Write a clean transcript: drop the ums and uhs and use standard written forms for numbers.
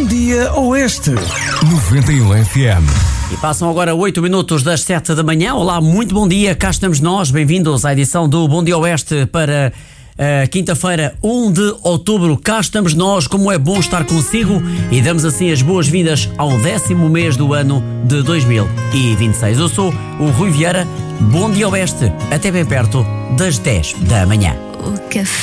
Dia Oeste. 91 FM. E passam agora 8 minutos das 7 da manhã. Olá, muito bom dia, cá estamos nós, bem-vindos à edição do Bom Dia Oeste para quinta-feira, 1 de outubro. Cá estamos nós, como é bom estar consigo, e damos assim as boas-vindas ao 10º mês do ano de 2026. Eu sou o Rui Vieira, Bom Dia Oeste, até bem perto das 10 da manhã. O café